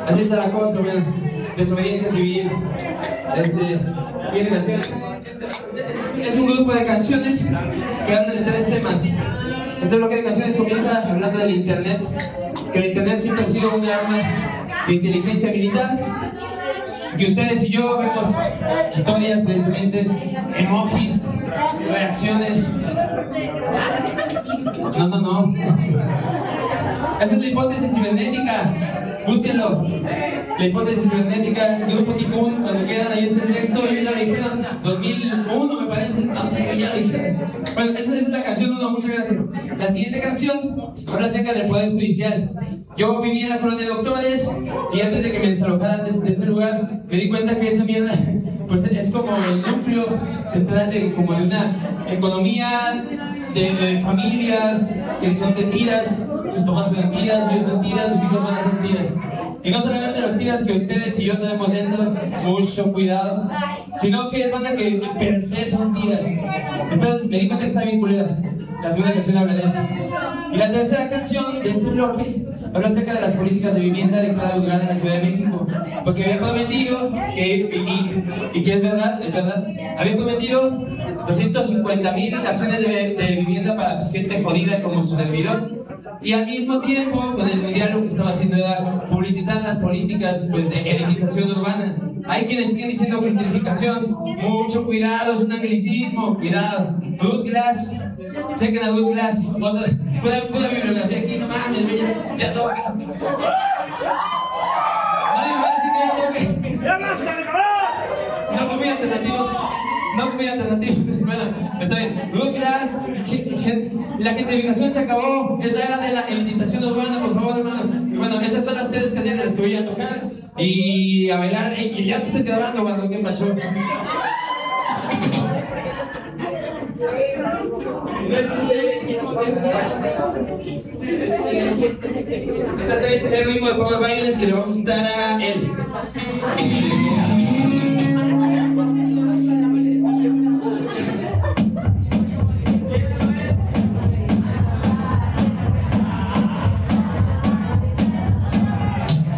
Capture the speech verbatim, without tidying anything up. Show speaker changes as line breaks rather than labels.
Así está la cosa, bueno, desobediencia civil. Este, generación. Es un grupo de canciones que hablan de tres temas. Este bloque de canciones comienza hablando del internet, que el internet siempre ha sido un arma de inteligencia militar, que ustedes y yo vemos historias precisamente, emojis, reacciones. No, no, no. Esa es la hipótesis cibernética. Búsquenlo. La hipótesis cibernética, Grupo Ticún, cuando quieran, ahí está el texto. Ellos ya lo dijeron, dos mil uno me parece, no sé, ya lo dijeron. Bueno, esa es la canción uno, muchas gracias. La siguiente canción habla acerca del Poder Judicial. Yo viví en la colonia de Doctores y antes de que me desalojaran de, de ese lugar, me di cuenta que esa mierda pues es como el núcleo central de, como de una economía de, de familias que son de tiras. Sus papás fueron tiras, ellos son tiras, sus hijos van a ser tiras. Y no solamente los tiras que ustedes y yo tenemos dentro, mucho cuidado, sino que es banda que per se son tiras. Entonces me di cuenta que está bien culera. La segunda canción habla de eso. Y la tercera canción de este bloque habla acerca de las políticas de vivienda de cada lugar en la Ciudad de México. Porque había prometido, que, y, y, y que es verdad, es verdad, había prometido doscientas cincuenta mil acciones de, de vivienda para pues, gente jodida como su servidor. Y al mismo tiempo, con el mundial lo que estaba haciendo era publicitar las políticas pues, de elitización urbana. Hay quienes siguen diciendo que gentrificación, mucho cuidado, es un anglicismo, cuidado. Douglas, chequen a Douglas, pura, pura bibliografía aquí, no mames, ya, ya todo. Nadie me va a decir que ya toque. No comí alternativos, no comí alternativos. Bueno, está bien. Douglas, la gentrificación se acabó, es la era de la elitización urbana, por favor, hermanos. Y bueno, esas son las tres canciones de las que voy a tocar. Y a bailar, y ya te estás grabando cuando que pasó. Esta trae el ritmo de Power Bailes que le vamos a dar a él.